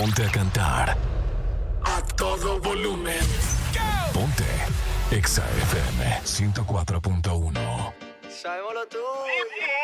Ponte a cantar a todo volumen. Ponte Exa FM 104.1. Sabemos lo tuyo.